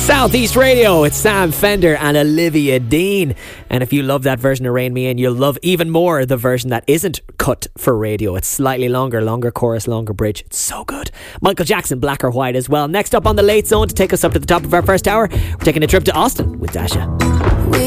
Southeast Radio, it's Sam Fender and Olivia Dean. And if you love that version of Rain Me In, you'll love even more the version that isn't cut for radio. It's slightly longer chorus, longer bridge. It's so good. Michael Jackson, Black or White as well. Next up on the Late Zone to take us up to the top of our first hour, we're taking a trip to Austin with Dasha.